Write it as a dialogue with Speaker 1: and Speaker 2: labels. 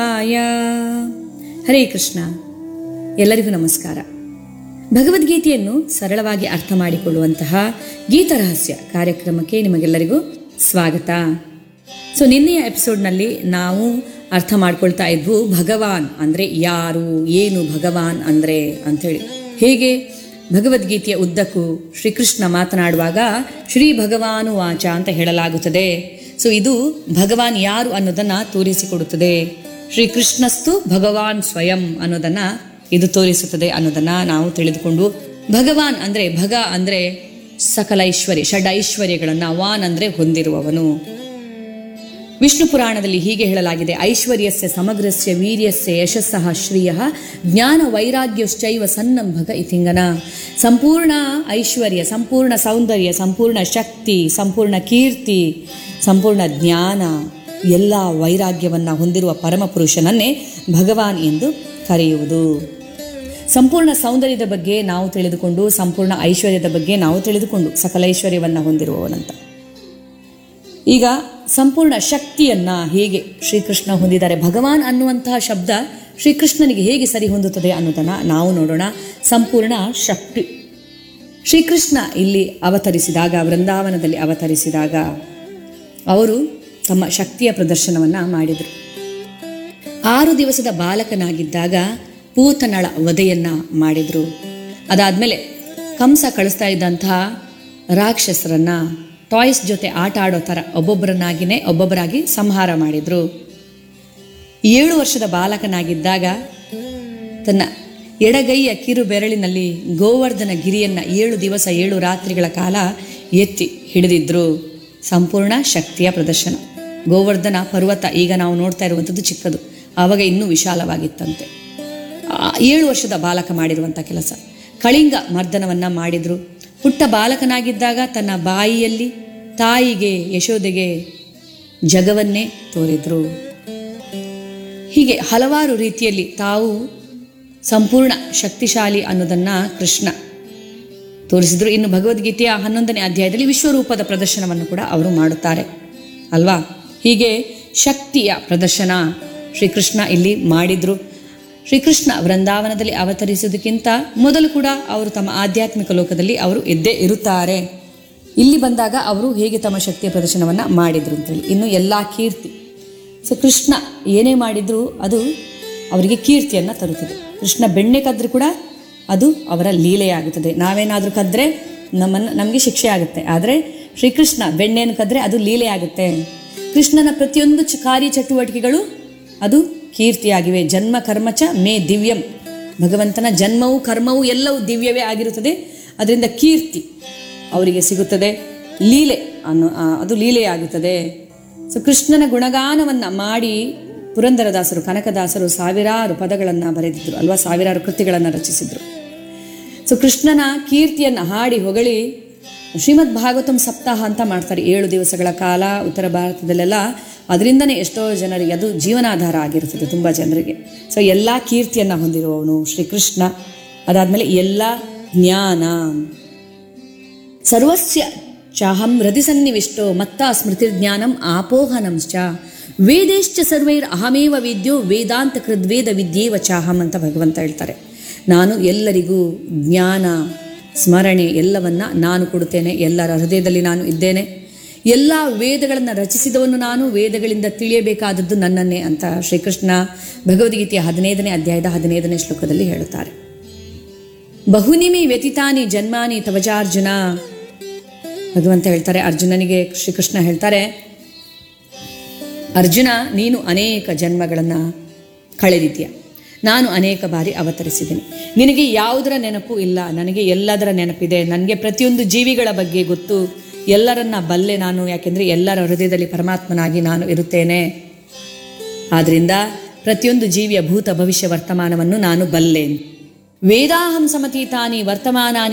Speaker 1: ಹರೇ ಕೃಷ್ಣ. ಎಲ್ಲರಿಗೂ ನಮಸ್ಕಾರ. ಭಗವದ್ಗೀತೆಯನ್ನು ಸರಳವಾಗಿ ಅರ್ಥ ಮಾಡಿಕೊಳ್ಳುವಂತಹ ಗೀತರಹಸ್ಯ ಕಾರ್ಯಕ್ರಮಕ್ಕೆ ನಿಮಗೆಲ್ಲರಿಗೂ ಸ್ವಾಗತ. ನಿನ್ನೆಯ ಎಪಿಸೋಡ್ನಲ್ಲಿ ನಾವು ಅರ್ಥ ಮಾಡ್ಕೊಳ್ತಾ ಇದ್ವು ಭಗವಾನ್ ಅಂದರೆ ಯಾರು, ಏನು ಭಗವಾನ್ ಅಂದರೆ ಅಂಥೇಳಿ. ಹೇಗೆ ಭಗವದ್ಗೀತೆಯ ಉದ್ದಕ್ಕೂ ಶ್ರೀಕೃಷ್ಣ ಮಾತನಾಡುವಾಗ ಶ್ರೀ ಭಗವಾನು ವಾಚ ಅಂತ ಹೇಳಲಾಗುತ್ತದೆ. ಇದು ಭಗವಾನ್ ಯಾರು ಅನ್ನೋದನ್ನು ತೋರಿಸಿಕೊಡುತ್ತದೆ. ಶ್ರೀಕೃಷ್ಣಸ್ತು ಭಗವಾನ್ ಸ್ವಯಂ ಅನ್ನೋದನ್ನು ಇದು ತೋರಿಸುತ್ತದೆ ಅನ್ನೋದನ್ನು ನಾವು ತಿಳಿದುಕೊಂಡು, ಭಗವಾನ್ ಅಂದರೆ ಭಗ ಅಂದರೆ ಸಕಲ ಐಶ್ವರ್ಯ, ಷಡ್ ಐಶ್ವರ್ಯಗಳನ್ನು, ವಾನ್ ಅಂದರೆ ಹೊಂದಿರುವವನು. ವಿಷ್ಣು ಪುರಾಣದಲ್ಲಿ ಹೀಗೆ ಹೇಳಲಾಗಿದೆ: ಐಶ್ವರ್ಯಸ್ಯ ಸಮಗ್ರಸ್ಯ ವೀರ್ಯಸ್ಯ ಯಶಸ್ಸಃ ಶ್ರಿಯಃ ಜ್ಞಾನ ವೈರಾಗ್ಯಶ್ಚೈವ ಸನ್ನಂಭಗ ಇತಿಂಗನ. ಸಂಪೂರ್ಣ ಐಶ್ವರ್ಯ, ಸಂಪೂರ್ಣ ಸೌಂದರ್ಯ, ಸಂಪೂರ್ಣ ಶಕ್ತಿ, ಸಂಪೂರ್ಣ ಕೀರ್ತಿ, ಸಂಪೂರ್ಣ ಜ್ಞಾನ, ಎಲ್ಲ ವೈರಾಗ್ಯವನ್ನು ಹೊಂದಿರುವ ಪರಮಪುರುಷನನ್ನೇ ಭಗವಾನ್ ಎಂದು ಕರೆಯುವುದು. ಸಂಪೂರ್ಣ ಸೌಂದರ್ಯದ ಬಗ್ಗೆ ನಾವು ತಿಳಿದುಕೊಂಡು, ಸಂಪೂರ್ಣ ಐಶ್ವರ್ಯದ ಬಗ್ಗೆ ನಾವು ತಿಳಿದುಕೊಂಡು, ಸಕಲ ಐಶ್ವರ್ಯವನ್ನು ಹೊಂದಿರುವವನಂತ. ಈಗ ಸಂಪೂರ್ಣ ಶಕ್ತಿಯನ್ನು ಹೇಗೆ ಶ್ರೀಕೃಷ್ಣ ಹೊಂದಿದ್ದಾರೆ, ಭಗವಾನ್ ಅನ್ನುವಂತಹ ಶಬ್ದ ಶ್ರೀಕೃಷ್ಣನಿಗೆ ಹೇಗೆ ಸರಿ ಹೊಂದುತ್ತದೆ ಅನ್ನೋದನ್ನು ನಾವು ನೋಡೋಣ. ಸಂಪೂರ್ಣ ಶಕ್ತಿ. ಶ್ರೀಕೃಷ್ಣ ಇಲ್ಲಿ ಅವತರಿಸಿದಾಗ, ವೃಂದಾವನದಲ್ಲಿ ಅವತರಿಸಿದಾಗ ಅವರು ತಮ್ಮ ಶಕ್ತಿಯ ಪ್ರದರ್ಶನವನ್ನು ಮಾಡಿದರು. 6 ದಿವಸದ ಬಾಲಕನಾಗಿದ್ದಾಗ ಪೂತನಳ ವಧೆಯನ್ನು ಮಾಡಿದರು. ಅದಾದಮೇಲೆ ಕಂಸ ಕಳಿಸ್ತಾ ಇದ್ದಂತಹ ರಾಕ್ಷಸರನ್ನು ಟಾಯ್ಸ್ ಜೊತೆ ಆಟ ಆಡೋ ಥರ ಒಬ್ಬೊಬ್ಬರಾಗಿ ಸಂಹಾರ ಮಾಡಿದರು. 7 ವರ್ಷದ ಬಾಲಕನಾಗಿದ್ದಾಗ ತನ್ನ ಎಡಗೈಯ ಕಿರು ಬೆರಳಿನಲ್ಲಿ ಗೋವರ್ಧನ ಗಿರಿಯನ್ನು 7 ದಿವಸ 7 ರಾತ್ರಿಗಳ ಕಾಲ ಎತ್ತಿ ಹಿಡಿದಿದ್ರು. ಸಂಪೂರ್ಣ ಶಕ್ತಿಯ ಪ್ರದರ್ಶನ. ಗೋವರ್ಧನ ಪರ್ವತ ಈಗ ನಾವು ನೋಡ್ತಾ ಇರುವಂಥದ್ದು ಚಿಕ್ಕದು, ಆವಾಗ ಇನ್ನೂ ವಿಶಾಲವಾಗಿತ್ತಂತೆ. 7 ವರ್ಷದ ಬಾಲಕ ಮಾಡಿರುವಂಥ ಕೆಲಸ. ಕಳಿಂಗ ಮರ್ದನವನ್ನು ಮಾಡಿದರು. ಪುಟ್ಟ ಬಾಲಕನಾಗಿದ್ದಾಗ ತನ್ನ ಬಾಯಿಯಲ್ಲಿ ತಾಯಿಗೆ ಯಶೋದೆಗೆ ಜಗವನ್ನೇ ತೋರಿದ್ರು. ಹೀಗೆ ಹಲವಾರು ರೀತಿಯಲ್ಲಿ ತಾವು ಸಂಪೂರ್ಣ ಶಕ್ತಿಶಾಲಿ ಅನ್ನೋದನ್ನು ಕೃಷ್ಣ ತೋರಿಸಿದ್ರು. ಇನ್ನು ಭಗವದ್ಗೀತೆಯ 11ನೇ ಅಧ್ಯಾಯದಲ್ಲಿ ವಿಶ್ವರೂಪದ ಪ್ರದರ್ಶನವನ್ನು ಕೂಡ ಅವರು ಮಾಡುತ್ತಾರೆ ಅಲ್ವಾ. ಹೀಗೆ ಶಕ್ತಿಯ ಪ್ರದರ್ಶನ ಶ್ರೀಕೃಷ್ಣ ಇಲ್ಲಿ ಮಾಡಿದ್ರು. ಶ್ರೀಕೃಷ್ಣ ವೃಂದಾವನದಲ್ಲಿ ಅವತರಿಸುವುದಕ್ಕಿಂತ ಮೊದಲು ಕೂಡ ಅವರು ತಮ್ಮ ಆಧ್ಯಾತ್ಮಿಕ ಲೋಕದಲ್ಲಿ ಅವರು ಇದ್ದೇ ಇರುತ್ತಾರೆ. ಇಲ್ಲಿ ಬಂದಾಗ ಅವರು ಹೇಗೆ ತಮ್ಮ ಶಕ್ತಿಯ ಪ್ರದರ್ಶನವನ್ನು ಮಾಡಿದ್ರು ಅಂತೇಳಿ. ಇನ್ನು ಎಲ್ಲ ಕೀರ್ತಿ. ಕೃಷ್ಣ ಏನೇ ಮಾಡಿದ್ರು ಅದು ಅವರಿಗೆ ಕೀರ್ತಿಯನ್ನು ತರುತ್ತದೆ. ಕೃಷ್ಣ ಬೆಣ್ಣೆ ಕದ್ದರೂ ಕೂಡ ಅದು ಅವರ ಲೀಲೆಯಾಗುತ್ತದೆ. ನಾವೇನಾದರೂ ಕದ್ದರೆ ನಮಗೆ ಶಿಕ್ಷೆ ಆಗುತ್ತೆ, ಆದರೆ ಶ್ರೀಕೃಷ್ಣ ಬೆಣ್ಣೆಯನ್ನು ಕದ್ದರೆ ಅದು ಲೀಲೆಯಾಗುತ್ತೆ. ಕೃಷ್ಣನ ಪ್ರತಿಯೊಂದು ಕಾರ್ಯಚಟುವಟಿಕೆಗಳು ಅದು ಕೀರ್ತಿಯಾಗಿವೆ. ಜನ್ಮ ಕರ್ಮಚ ಮೇ ದಿವ್ಯಂ. ಭಗವಂತನ ಜನ್ಮವು ಕರ್ಮವು ಎಲ್ಲವೂ ದಿವ್ಯವೇ ಆಗಿರುತ್ತದೆ. ಅದರಿಂದ ಕೀರ್ತಿ ಅವರಿಗೆ ಸಿಗುತ್ತದೆ. ಲೀಲೆ ಅದು ಲೀಲೆಯಾಗುತ್ತದೆ. ಕೃಷ್ಣನ ಗುಣಗಾನವನ್ನು ಮಾಡಿ ಪುರಂದರದಾಸರು, ಕನಕದಾಸರು ಸಾವಿರಾರು ಪದಗಳನ್ನು ಬರೆದಿದ್ದರು ಅಲ್ವಾ, ಸಾವಿರಾರು ಕೃತಿಗಳನ್ನು ರಚಿಸಿದರು. ಕೃಷ್ಣನ ಕೀರ್ತಿಯನ್ನು ಹಾಡಿ ಹೊಗಳಿ ಶ್ರೀಮದ್ ಭಾಗವತಂ ಸಪ್ತಾಹ ಅಂತ ಮಾಡ್ತಾರೆ 7 ದಿವಸಗಳ ಕಾಲ ಉತ್ತರ ಭಾರತದಲ್ಲೆಲ್ಲ. ಅದರಿಂದನೇ ಎಷ್ಟೋ ಜನರಿಗೆ ಅದು ಜೀವನಾಧಾರ ಆಗಿರುತ್ತದೆ ತುಂಬ ಜನರಿಗೆ. ಎಲ್ಲ ಕೀರ್ತಿಯನ್ನು ಹೊಂದಿರುವವನು ಶ್ರೀಕೃಷ್ಣ. ಅದಾದಮೇಲೆ ಎಲ್ಲ ಜ್ಞಾನ. ಸರ್ವಸ್ಯ ಚಾಹಂ ಹೃದಯ ಸನ್ನಿವಿಷ್ಟೋ ಮತ್ತ ಸ್ಮೃತಿರ್ಜ್ಞಾನಂ ಆಪೋಹನಂಶ್ಚ ವೇದೇಶ್ಚ ಸರ್ವೈರ್ ಅಹಮೇವ ವೇದ್ಯೋ ವೇದಾಂತ ಕೃದ್ವೇದ ವಿದ್ಯೇವ ಚಾಹಂ ಅಂತ ಭಗವಂತ ಹೇಳ್ತಾರೆ. ನಾನು ಎಲ್ಲರಿಗೂ ಜ್ಞಾನ, ಸ್ಮರಣೆ ಎಲ್ಲವನ್ನ ನಾನು ಕೊಡುತ್ತೇನೆ. ಎಲ್ಲರ ಹೃದಯದಲ್ಲಿ ನಾನು ಇದ್ದೇನೆ. ಎಲ್ಲ ವೇದಗಳನ್ನು ರಚಿಸಿದವನು ನಾನು. ವೇದಗಳಿಂದ ತಿಳಿಯಬೇಕಾದದ್ದು ನನ್ನನ್ನೇ ಅಂತ ಶ್ರೀಕೃಷ್ಣ ಭಗವದ್ಗೀತೆಯ 15ನೇ ಅಧ್ಯಾಯದ 15ನೇ ಶ್ಲೋಕದಲ್ಲಿ ಹೇಳುತ್ತಾರೆ. ಬಹುನಿಮಿ ವ್ಯತಿತಾನಿ ಜನ್ಮಾನಿ ತವಜಾರ್ಜುನ. ಭಗವಂತ ಹೇಳ್ತಾರೆ ಅರ್ಜುನನಿಗೆ. ಶ್ರೀಕೃಷ್ಣ ಹೇಳ್ತಾರೆ, ಅರ್ಜುನ, ನೀನು ಅನೇಕ ಜನ್ಮಗಳನ್ನು ಕಳೆದಿದ್ದೀಯ. ನಾನು ಅನೇಕ ಬಾರಿ ಅವತರಿಸಿದ್ದೀನಿ. ನಿನಗೆ ಯಾವುದರ ನೆನಪು ಇಲ್ಲ, ನನಗೆ ಎಲ್ಲದರ ನೆನಪಿದೆ. ನನಗೆ ಪ್ರತಿಯೊಂದು ಜೀವಿಗಳ ಬಗ್ಗೆ ಗೊತ್ತು. ಎಲ್ಲರನ್ನ ಬಲ್ಲೆ ನಾನು, ಯಾಕೆಂದರೆ ಎಲ್ಲರ ಹೃದಯದಲ್ಲಿ ಪರಮಾತ್ಮನಾಗಿ ನಾನು ಇರುತ್ತೇನೆ. ಆದ್ದರಿಂದ ಪ್ರತಿಯೊಂದು ಜೀವಿಯ ಭೂತ ಭವಿಷ್ಯ ವರ್ತಮಾನವನ್ನು ನಾನು ಬಲ್ಲೆ. ವೇದಾಹಂ ಸಮತೀತಾನಿ ವರ್ತಮಾನಾನಿ